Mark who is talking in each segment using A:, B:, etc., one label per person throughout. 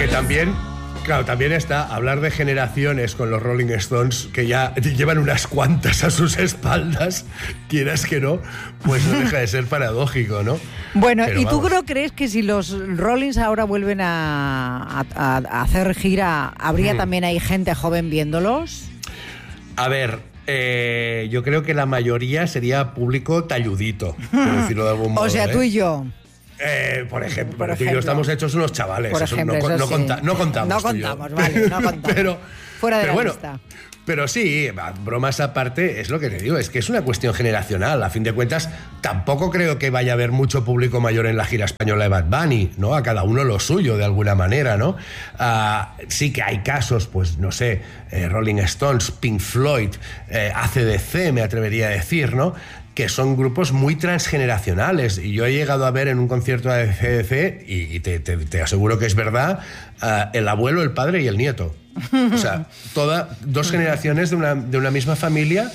A: también... Claro, también está hablar de generaciones con los Rolling Stones, que ya llevan unas cuantas a sus espaldas, quieras que no, pues no deja de ser paradójico, ¿no?
B: Bueno,
A: pero
B: ¿y tú
A: vamos.
B: crees que si los Rollins ahora vuelven a hacer gira, habría también ahí gente joven viéndolos?
A: A ver, yo creo que la mayoría sería público talludito, por decirlo de algún modo.
B: O sea, tú y yo.
A: Por ejemplo,
B: Por
A: tú y yo
B: ejemplo.
A: estamos hechos unos chavales.
B: Por
A: eso
B: ejemplo,
A: no,
B: eso
A: no,
B: sí.
A: no contamos.
B: No
A: tú y yo.
B: contamos, vale, no contamos. Fuera de la
A: bueno,
B: lista.
A: Pero sí, bromas aparte, es lo que te digo, es que es una cuestión generacional. A fin de cuentas, tampoco creo que vaya a haber mucho público mayor en la gira española de Bad Bunny, ¿no? A cada uno lo suyo, de alguna manera, ¿no? Sí que hay casos, pues, no sé, Rolling Stones, Pink Floyd, AC/DC, me atrevería a decir, ¿no? Que son grupos muy transgeneracionales. Y yo he llegado a ver en un concierto de AC/DC, y te aseguro que es verdad, el abuelo, el padre y el nieto. O sea, dos generaciones de una misma familia.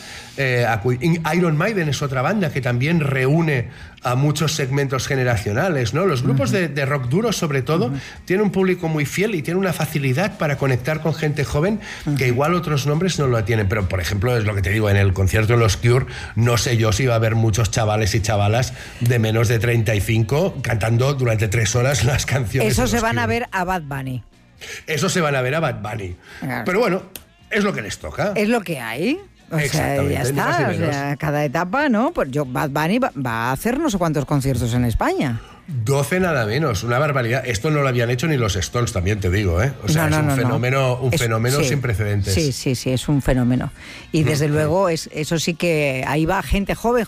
A: Iron Maiden es otra banda que también reúne a muchos segmentos generacionales, ¿no? Los grupos de rock duro, sobre todo, tienen un público muy fiel y tienen una facilidad para conectar con gente joven que igual otros nombres no lo tienen. Pero, por ejemplo, es lo que te digo, en el concierto de los Cure, no sé yo si va a haber muchos chavales y chavalas de menos de 35 cantando durante 3 horas las canciones.
B: Eso
A: de
B: se
A: los
B: van a
A: Cure.
B: ver a Bad Bunny.
A: Eso se van a ver a Bad Bunny.
B: Claro.
A: Pero bueno, es lo que les toca.
B: Es lo que hay. O sea,
A: Exactamente,
B: ya
A: ni más
B: está.
A: ni
B: O
A: menos.
B: sea, cada etapa, ¿no? Pues Bad Bunny va a hacer no sé cuántos conciertos en España.
A: 12 nada menos, una barbaridad. Esto no lo habían hecho ni los Stones, también te digo, ¿eh? O sea,
B: No,
A: es un
B: no.
A: fenómeno
B: Sí.
A: sin precedentes.
B: Sí, es un fenómeno. Y desde luego, eso sí que ahí va gente joven.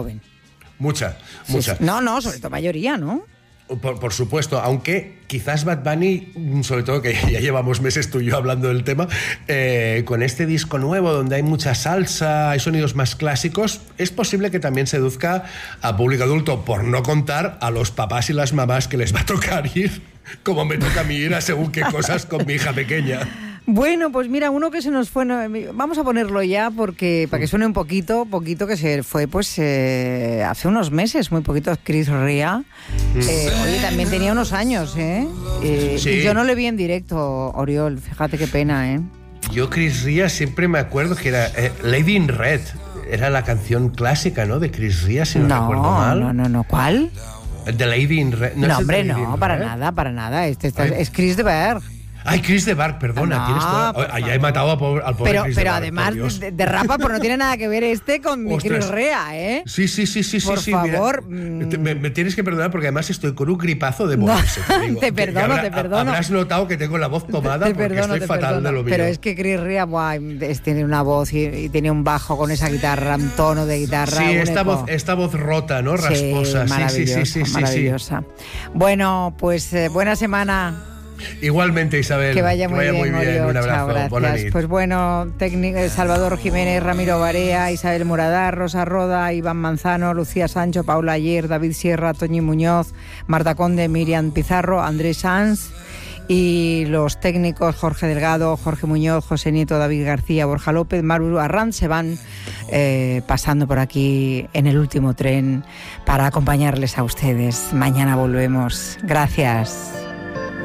A: Mucha.
B: Sí. No, sobre todo mayoría, ¿no?
A: Por supuesto, aunque quizás Bad Bunny, sobre todo que ya llevamos meses tú y yo hablando del tema, con este disco nuevo donde hay mucha salsa, hay sonidos más clásicos, es posible que también seduzca a público adulto, por no contar a los papás y las mamás que les va a tocar ir, como me toca a mí ir a según qué cosas con mi hija pequeña.
B: Bueno, pues mira, uno que se nos fue, vamos a ponerlo ya porque para que suene un poquito que se fue pues hace unos meses, muy poquito, Chris Rea. Oye, también tenía unos años, ¿eh?
A: Sí.
B: Y yo no le vi en directo, Oriol, fíjate qué pena, ¿eh?
A: Yo, Chris Rea, siempre me acuerdo que era Lady in Red, era la canción clásica, ¿no? De Chris Rea, si no recuerdo mal.
B: No, ¿cuál?
A: The Lady in Red.
B: No,
A: es
B: hombre,
A: The Lady in
B: no,
A: Red?
B: para nada. Es Chris de Berg.
A: Ay, Chris de Berg, perdona,
B: No,
A: tienes toda...
B: por
A: Ya he matado al pobre Chris de
B: Pero
A: Berg,
B: además
A: por Dios.
B: de rapa, pues no tiene nada que ver con mi
A: Ostras.
B: Chris Rea, ¿eh?
A: Sí.
B: Por favor.
A: Mira, me tienes que perdonar porque además estoy con un gripazo de morirse.
B: No,
A: te digo.
B: te perdono.
A: Habrás notado que tengo la voz tomada porque estoy fatal de lo mío.
B: Pero es que Chris Rea tiene una voz y tiene un bajo con esa guitarra, un tono de guitarra.
A: Sí, esta voz rota, ¿no? Rasposa.
B: Sí, maravillosa. Bueno, pues buena semana.
A: Igualmente, Isabel.
B: Que vaya muy bien, Oriol.
A: Un
B: Chao,
A: abrazo.
B: gracias. Pues bueno, Salvador Jiménez, Ramiro Barea, Isabel Muradar, Rosa Roda, Iván Manzano, Lucía Sancho, Paula Ayer, David Sierra, Toñi Muñoz, Marta Conde, Miriam Pizarro, Andrés Sanz y los técnicos Jorge Delgado, Jorge Muñoz, José Nieto, David García, Borja López, Maru Arranz se van pasando por aquí en el último tren para acompañarles a ustedes. Mañana volvemos. Gracias.